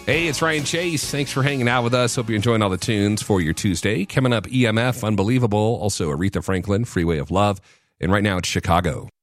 Hey, it's Ryan Chase. Thanks for hanging out with us. Hope you're enjoying all the tunes for your Tuesday. Coming up, EMF, Unbelievable. Also, Aretha Franklin, Freeway of Love. And right now, it's Chicago.